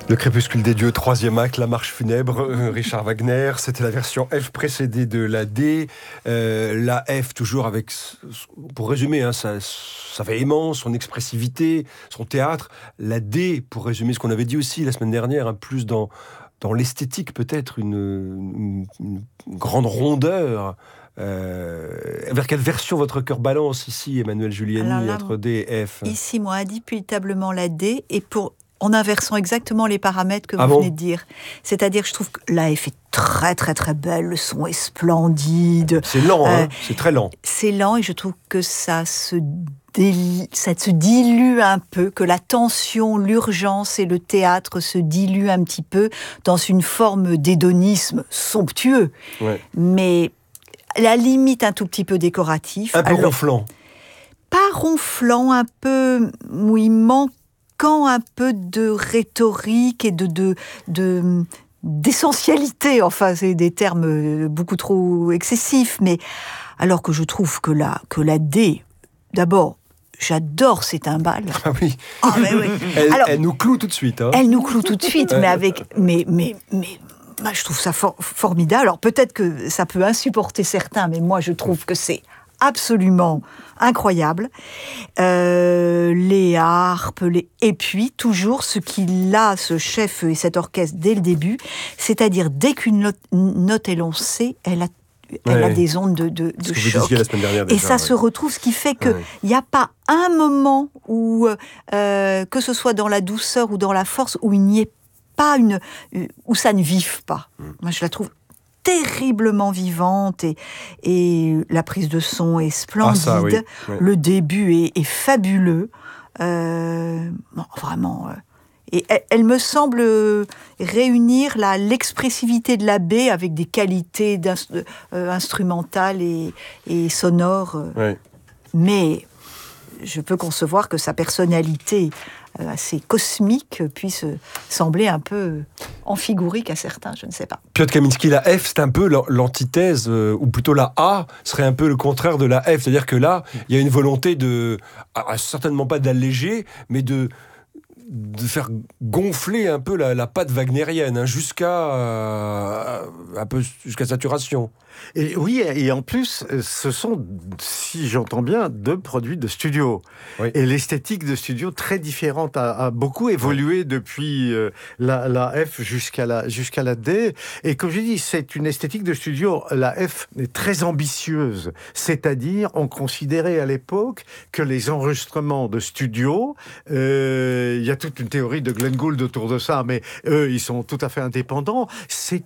Le Crépuscule des dieux, troisième acte, la marche funèbre, Richard Wagner. C'était la version F précédée de la D. La F, toujours avec, pour résumer, sa véhémence, son expressivité, son théâtre. La D, pour résumer ce qu'on avait dit aussi la semaine dernière, plus dans l'esthétique peut-être, une grande rondeur. Vers quelle version votre cœur balance ici, Emmanuelle Giuliani, là, entre D et F? Ici, moi, indiscutablement la D, et en inversant exactement les paramètres que vous venez de dire. C'est-à-dire, je trouve que la F est très, très, très belle, le son est splendide. C'est lent, c'est très lent. C'est lent, et je trouve que ça se dilue un peu, que la tension, l'urgence et le théâtre se diluent un petit peu dans une forme d'hédonisme somptueux. Ouais. Mais la limite un tout petit peu décoratif. Un peu ronflant. Pas ronflant, un peu, où il manque un peu de rhétorique et d'essentialité. Enfin, c'est des termes beaucoup trop excessifs, mais alors que je trouve que la D, d'abord, j'adore ces timbales. Ah oui. Ah, mais oui. Elle nous cloue tout de suite. Hein. Elle nous cloue tout de suite, mais je trouve ça formidable. Alors peut-être que ça peut insupporter certains, mais moi je trouve que c'est absolument incroyable. Les harpes, et puis toujours ce ce chef et cet orchestre dès le début, c'est-à-dire dès qu'une note est lancée, elle a des ondes de choc. La semaine dernière, déjà, et ça se retrouve, ce qui fait qu'il n'y a pas un moment où, que ce soit dans la douceur ou dans la force, où il n'y ait pas où ça ne vive pas. Moi, je la trouve terriblement vivante et la prise de son est splendide. Ah, ça, oui. Le début est fabuleux. Vraiment. Et elle me semble réunir l'expressivité de la baie avec des qualités instrumentales et sonores. Mais je peux concevoir que sa personnalité assez cosmique puisse sembler un peu amphigorique à certains, je ne sais pas. Piotr Kaminski, la F, c'est un peu l'antithèse, ou plutôt la A serait un peu le contraire de la F, c'est-à-dire que là, il y a une volonté certainement pas d'alléger, mais de faire gonfler un peu la patte wagnérienne, jusqu'à saturation. Et oui, et en plus, ce sont, si j'entends bien, 2 produits de studio. Oui. Et l'esthétique de studio, très différente, a beaucoup évolué depuis la F jusqu'à la D. Et comme je dis, c'est une esthétique de studio, la F est très ambitieuse. C'est-à-dire, on considérait à l'époque que les enregistrements de studio, il y a toute une théorie de Glenn Gould autour de ça, mais eux, ils sont tout à fait indépendants. C'est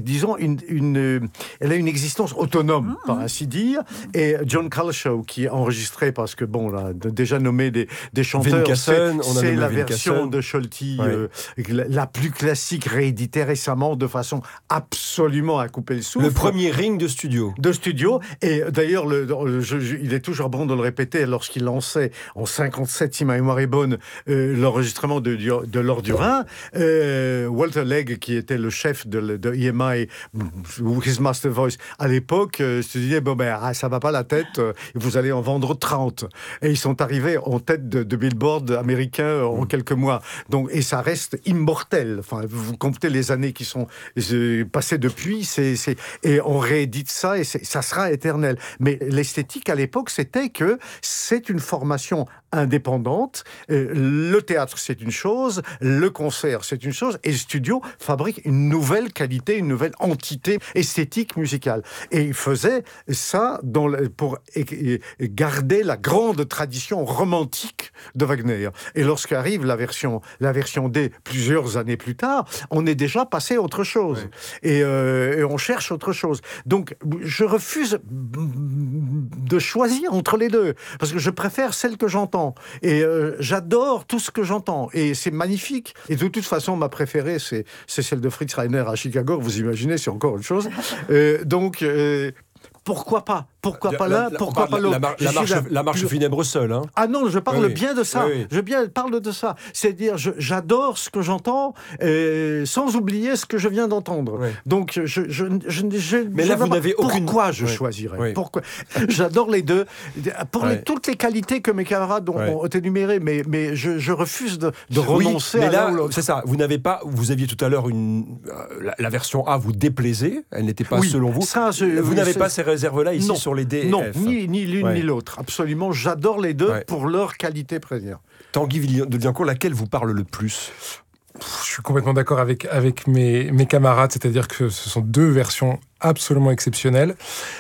elle a une existence autonome, par ainsi dire. Et John Culshaw, qui est enregistré, parce que on a déjà nommé des chanteurs, c'est la version de Scholti, la plus classique, rééditée récemment de façon absolument à couper le souffle. Le premier ring de studio. Et d'ailleurs, il est toujours bon de le répéter, lorsqu'il lançait en 57, si ma mémoire est bonne, l'enregistrement de Lord du Rhin, Walter Legg, qui était le chef de EMI, His Master Voice, à l'époque, se disait, ça va pas la tête, vous allez en vendre 30. Et ils sont arrivés en tête de Billboard américain en quelques mois. Donc, et ça reste immortel. Enfin, vous comptez les années qui sont passées depuis, et on réédite ça, et ça sera éternel. Mais l'esthétique, à l'époque, c'était que c'est une formation indépendante. Le théâtre, c'est une chose, le concert, c'est une chose, et le studio fabrique une nouvelle qualité, une nouvelle entité esthétique musicale. Et il faisait ça pour garder la grande tradition romantique de Wagner. Et lorsqu'arrive la version D, plusieurs années plus tard, on est déjà passé à autre chose. Oui. Et on cherche autre chose. Donc, je refuse de choisir entre les deux, parce que je préfère celle que j'entends. Et j'adore tout ce que j'entends. Et c'est magnifique. Et de toute façon, ma préférée, c'est celle de Fritz Reiner à Chicago. Vous imaginez, c'est encore autre chose. Donc, pourquoi pas ? Pourquoi pas l'un, pourquoi pas l'autre? La marche funèbre seule. Hein. Ah non, je parle bien de ça. Oui. Je parle de ça. C'est-à-dire, j'adore ce que j'entends, sans oublier ce que je viens d'entendre. Oui. Donc, mais là, vous n'avez aucune... Pourquoi je choisirais? Pourquoi? J'adore les deux. Pour toutes les qualités que mes camarades ont énumérées, mais je refuse de renoncer à l'un ou l'autre. C'est ça. Vous aviez tout à l'heure la version A vous déplaisait. Elle n'était pas selon vous. Vous n'avez pas ces réserves-là ici sur les D et non, F. ni l'une ni l'autre. Absolument, j'adore les deux pour leur qualité première. Tanguy de Liancourt, laquelle vous parle le plus? Je suis complètement d'accord avec mes camarades, c'est-à-dire que ce sont deux versions absolument exceptionnelles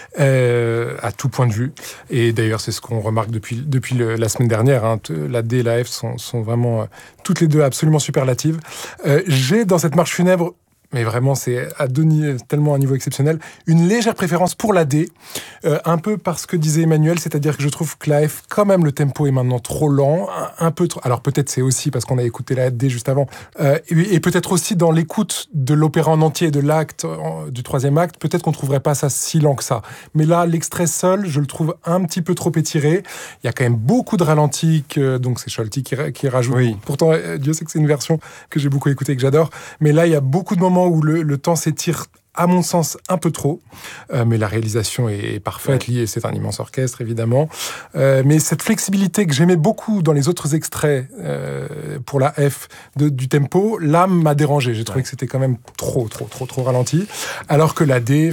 à tout point de vue. Et d'ailleurs, c'est ce qu'on remarque depuis la semaine dernière. Hein. La D et la F sont vraiment toutes les deux absolument superlatives. J'ai dans cette marche funèbre, mais vraiment c'est tellement un niveau exceptionnel, une légère préférence pour la D, un peu parce que disait Emmanuel, c'est-à-dire que je trouve que la F, quand même, le tempo est maintenant trop lent, un peu trop. Alors peut-être c'est aussi parce qu'on a écouté la D juste avant, et peut-être aussi dans l'écoute de l'opéra en entier, de l'acte, du troisième acte, peut-être qu'on trouverait pas ça si lent que ça. Mais là, l'extrait seul, je le trouve un petit peu trop étiré. Il y a quand même beaucoup de ralentis, donc c'est Scholti qui rajoute. Oui. Pourtant, Dieu sait que c'est une version que j'ai beaucoup écoutée et que j'adore. Mais là, il y a beaucoup de moments où le temps s'étire, à mon sens, un peu trop. Mais la réalisation est parfaite. C'est un immense orchestre, évidemment. Mais cette flexibilité que j'aimais beaucoup dans les autres extraits pour la F du tempo, là, m'a dérangé. J'ai trouvé que c'était quand même trop ralenti. Alors que la D,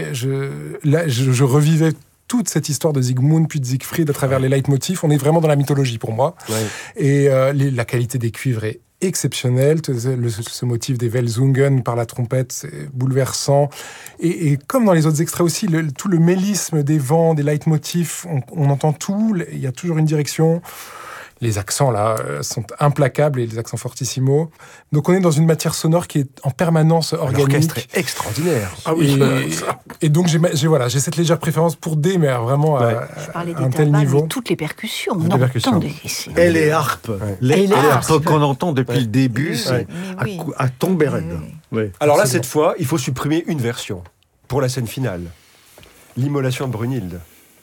je revivais toute cette histoire de Siegmund puis de Siegfried à travers les leitmotifs. On est vraiment dans la mythologie pour moi. Et la qualité des cuivres est exceptionnelle. Ce motif des Welsungen par la trompette, c'est bouleversant. Et comme dans les autres extraits aussi, tout le mélisme des vents, des leitmotifs, on entend tout. Il y a toujours une direction. Les accents, là, sont implacables, et les accents fortissimo. Donc, on est dans une matière sonore qui est en permanence organique. L'orchestre est extraordinaire. Ah oui. Et donc, j'ai cette légère préférence pour D, mais vraiment à un tel niveau. Toutes les percussions. Et les harpes. Les harpes qu'on entend depuis le début, c'est à tomber raide. Alors là, cette fois, il faut supprimer une version pour la scène finale. L'immolation de Brunhilde.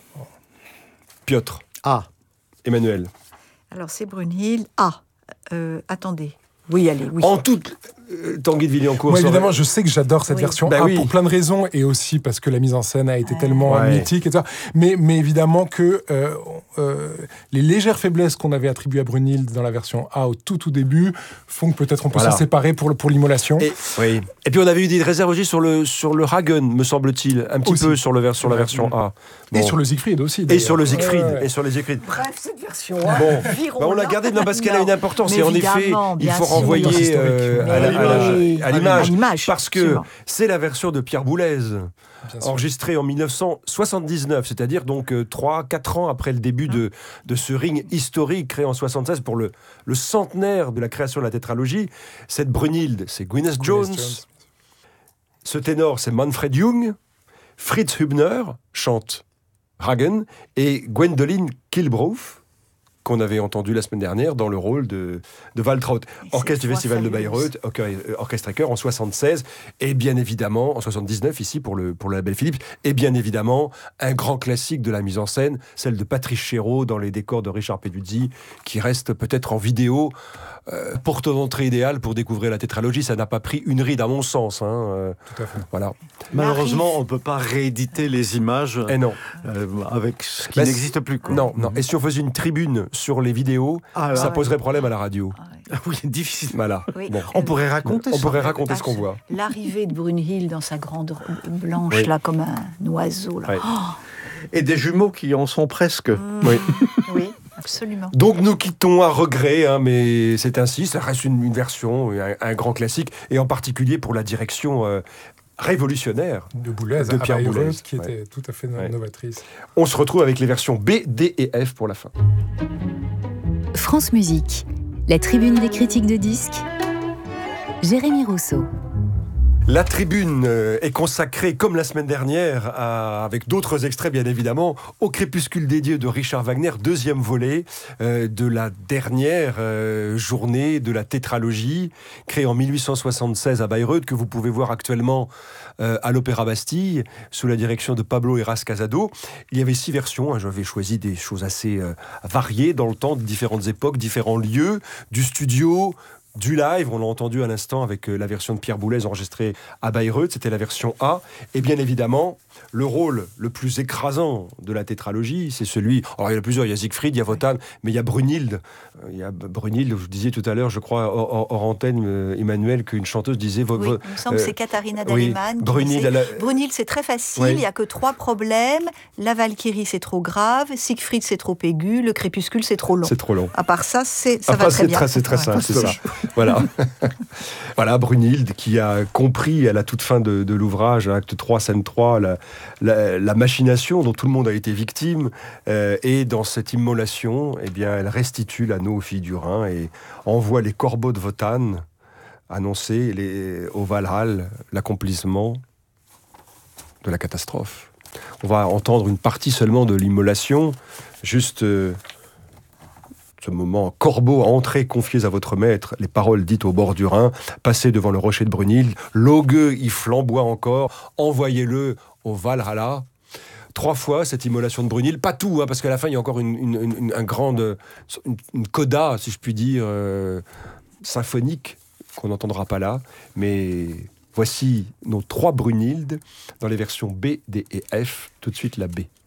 Piotr. Emmanuel. Alors, c'est Brunhilde. Attendez. Oui, allez, oui. En toute... Tanguy de Villancourt. Moi, évidemment, je sais que j'adore cette version pour plein de raisons, et aussi parce que la mise en scène a été tellement mythique, etc. Mais évidemment que les légères faiblesses qu'on avait attribuées à Brunhilde dans la version A au tout début font que peut-être on peut s'en séparer pour l'immolation. Et puis on avait eu des réserves aussi sur le Hagen, me semble-t-il, un petit peu sur la version A. Bon. Et sur le Siegfried aussi. Et sur le Siegfried. Et sur les Siegfried. Bref, cette version A. On l'a gardée parce qu'elle a une importance. Et en effet, il faut renvoyer à l'image. Parce que c'est la version de Pierre Boulez, enregistrée en 1979, c'est-à-dire donc 3-4 ans après le début de ce ring historique créé en 76 pour le centenaire de la création de la tétralogie. Cette Brunhilde, c'est Gwyneth Jones. Ce ténor, c'est Manfred Jung. Fritz Hübner chante Hagen, et Gwendoline Kilbrouf, qu'on avait entendu la semaine dernière dans le rôle de Waltraud. Orchestre du Festival de Bayreuth, orchestre et chœur en 76, et bien évidemment, en 79 ici pour le label Philips, et bien évidemment, un grand classique de la mise en scène, celle de Patrice Chéreau dans les décors de Richard Peduzzi, qui reste peut-être en vidéo, porte d'entrée idéale pour découvrir la tétralogie. Ça n'a pas pris une ride à mon sens. Tout à fait. Voilà. Malheureusement, on ne peut pas rééditer les images avec ce qui n'existe plus. Quoi. Non. Et si on faisait une tribune sur les vidéos, ça poserait problème à la radio. Oui, difficile. Voilà. Oui. Bon. On pourrait raconter ça. On pourrait raconter ce qu'on voit. L'arrivée de Brunhilde dans sa grande blanche, là, comme un oiseau. Là. Et des jumeaux qui en sont presque. Oui, absolument. Donc nous quittons à regret, mais c'est ainsi. Ça reste une version, un grand classique, et en particulier pour la direction révolutionnaire de Boulez, de Pierre Boulez, qui était tout à fait novatrice. On se retrouve avec les versions B, D et F pour la fin. France Musique, la tribune des critiques de disques. Jérémy Rousseau. La tribune est consacrée, comme la semaine dernière, avec d'autres extraits bien évidemment, au Crépuscule des dieux de Richard Wagner, deuxième volet de la dernière journée de la tétralogie, créée en 1876 à Bayreuth, que vous pouvez voir actuellement à l'Opéra Bastille, sous la direction de Pablo Heras Casado. Il y avait 6 versions, j'avais choisi des choses assez variées dans le temps, de différentes époques, différents lieux, du studio, du live, on l'a entendu à l'instant avec la version de Pierre Boulez enregistrée à Bayreuth, c'était la version A. Et bien évidemment, le rôle le plus écrasant de la tétralogie, c'est celui... Alors il y en a plusieurs, il y a Siegfried, il y a Wotan, mais il y a Brunhilde. Il y a Brunhilde, je vous disais tout à l'heure, je crois, hors antenne, Emmanuel, qu'une chanteuse disait... Oui, il me semble que c'est Katharina Dallemann. Oui, Brunhilde, c'est très facile, il n'y a que 3 problèmes. La Valkyrie, c'est trop grave. Siegfried, c'est trop aigu. Le Crépuscule, c'est trop long. C'est trop long. À part ça, ça va très bien. C'est très simple, c'est ça. Voilà. Voilà, Brunhilde qui a compris à la toute fin de l'ouvrage, acte 3, scène 3, la machination dont tout le monde a été victime, et dans cette immolation, eh bien, elle restitue l'anneau aux filles du Rhin et envoie les corbeaux de Wotan annoncer au Valhall l'accomplissement de la catastrophe. On va entendre une partie seulement de l'immolation, juste... ce moment, corbeau, entrez, confiez à votre maître les paroles dites au bord du Rhin, passez devant le rocher de Brunhilde, l'augueux y flamboie encore, envoyez-le au Valhalla. 3 fois cette immolation de Brunhilde, pas tout, parce qu'à la fin il y a encore une coda, si je puis dire, symphonique, qu'on n'entendra pas là, mais voici nos 3 Brunhildes dans les versions B, D et F, tout de suite la B.